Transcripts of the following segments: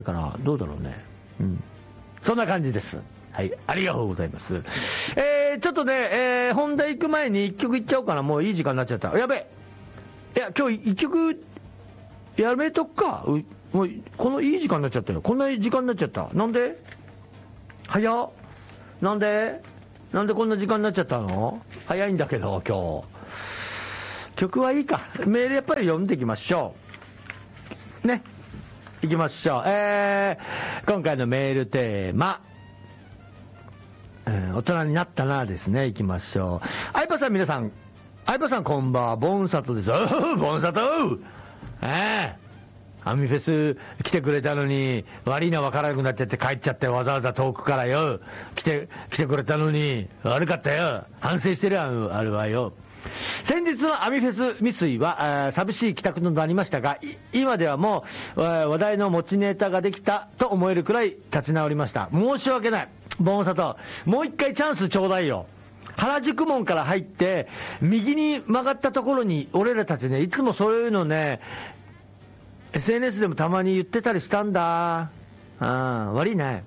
からどうだろうね。そんな感じです。はい、ありがとうございます。ちょっとね、本題行く前に1曲いっちゃおうかな。もういい時間になっちゃった。やべえ。いや、今日1曲やめとくか。もうこのいい時間になっちゃったよ。こんな時間になっちゃった。なんで早っ。なんでこんな時間になっちゃったの？早いんだけど、今日。曲はいいか。メールやっぱり読んでいきましょう。ね。いきましょう。今回のメールテーマ、大人になったなですね。いきましょう。相葉さん、皆さん、相葉さんこんばんは、ボンサトです。ボンサトアミフェス来てくれたのに、悪いな分からなくなっちゃって帰っちゃって、わざわざ遠くからよ。来てくれたのに、悪かったよ。反省してるよ、あるわよ。先日のアミフェス未遂は寂しい帰宅となりましたが、今ではもう話題の持ちネタができたと思えるくらい立ち直りました。申し訳ない。ボンサト、もう一回チャンスちょうだいよ。原宿門から入って右に曲がったところに俺らたちね、いつもそういうのね SNS でもたまに言ってたりしたんだ。悪いね。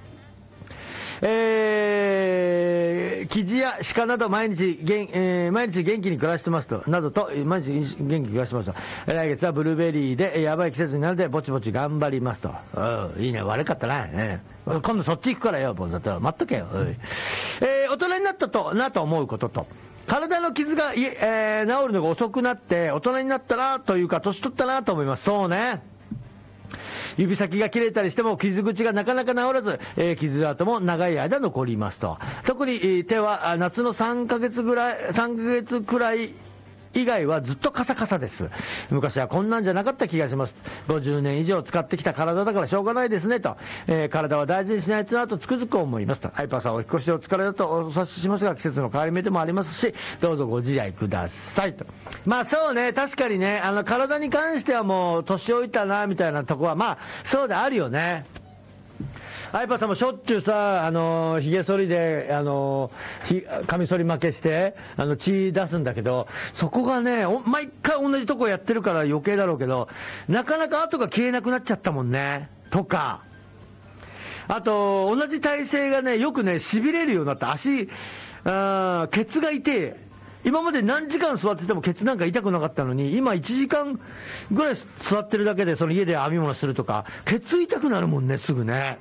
キジや鹿など毎日元気に暮らしてますと、などと、毎日元気に暮らしてますと、来月はブルーベリーでやばい季節になるので、ぼちぼち頑張りますと。いいね、悪かったな。今度そっち行くからよ、ボンザト。待っとけよ。大人になったと思うことと、体の傷が、治るのが遅くなって、大人になったなというか、年取ったなと思います。そうね。指先が切れたりしても傷口がなかなか治らず、傷跡も長い間残りますと。特に手は夏の3ヶ月くらい以外はずっとカサカサです。昔はこんなんじゃなかった気がします。50年以上使ってきた体だからしょうがないですねと。体は大事にしないとなとつくづく思いますと。ハイパーさん、お引越しでお疲れだとお察ししますが、季節の変わり目でもありますし、どうぞご自愛くださいと。まあそうね、確かにね、体に関してはもう年老いたなみたいなとこはまあそうであるよね。アイパーさんもしょっちゅうさ、ひげ剃りで、カミソリ負けして、血出すんだけど、そこがね、毎回同じとこやってるから余計だろうけど、なかなか跡が消えなくなっちゃったもんね。とか。あと、同じ体勢がね、よくね、痺れるようになった。ケツが痛い。今まで何時間座っててもケツなんか痛くなかったのに、今1時間ぐらい座ってるだけで、その家で編み物するとか、ケツ痛くなるもんね、すぐね。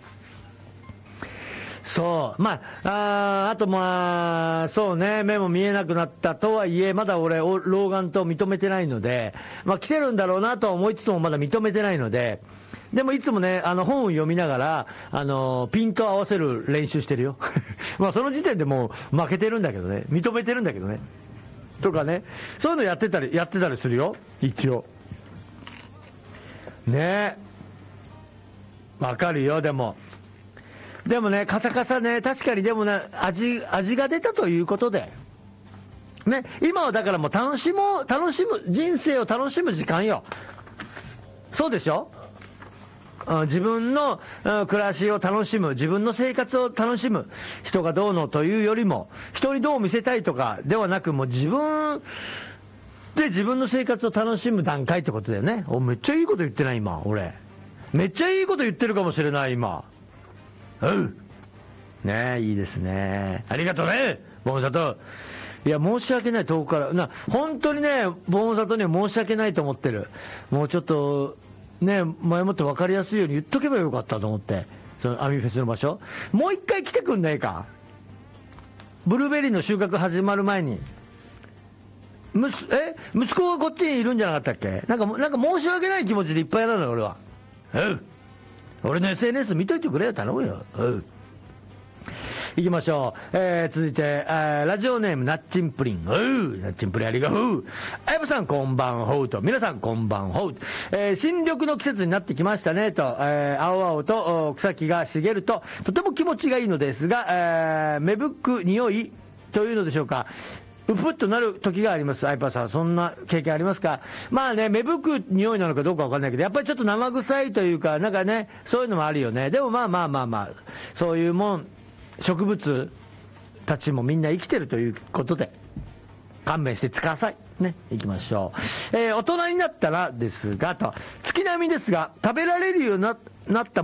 そう。まあ、あとまあ、そうね、目も見えなくなったとはいえ、まだ俺、老眼と認めてないので、まあ来てるんだろうなとは思いつつもまだ認めてないので、でもいつもね、本を読みながら、ピントを合わせる練習してるよ。まあその時点でもう負けてるんだけどね、認めてるんだけどね。とかね、そういうのやってたりするよ、一応。ねえ。わかるよ、でもね、カサカサね、確かにでもね、味が出たということで。ね、今はだからもう人生を楽しむ時間よ。そうでしょ？自分の暮らしを楽しむ、自分の生活を楽しむ、人がどうのというよりも、人にどう見せたいとかではなく、もう自分で自分の生活を楽しむ段階ってことだよね。めっちゃいいこと言ってない、今、俺。めっちゃいいこと言ってるかもしれない、今。ねえ、いいですね。ありがとうね、ボンサト。いや、申し訳ない、遠くから。本当にね、ボンサトには申し訳ないと思ってる。もうちょっと、ね、前もって分かりやすいように言っとけばよかったと思って。そのアミフェスの場所。もう一回来てくんないか。ブルーベリーの収穫始まる前に。息子がこっちにいるんじゃなかったっけ？なんか申し訳ない気持ちでいっぱいなのよ、俺は。俺の SNS 見といてくれよ、頼むよ。行きましょう。続いて、ラジオネームナッチンプリン。ナッチンプリンありがとう。あやばさんこんばんほうと。皆さんこんばんほう。新緑の季節になってきましたねと。青々と草木が茂るととても気持ちがいいのですが、芽吹く匂いというのでしょうか。うふっとなる時があります。アイパーさん、そんな経験ありますか？まあね、芽吹く匂いなのかどうかわかんないけど、やっぱりちょっと生臭いというか、なんかね、そういうのもあるよね。でもまあ、そういうもん、植物たちもみんな生きてるということで、勘弁してください。ね、行きましょう。大人になったらですが、と、月並みですが、食べられるようになった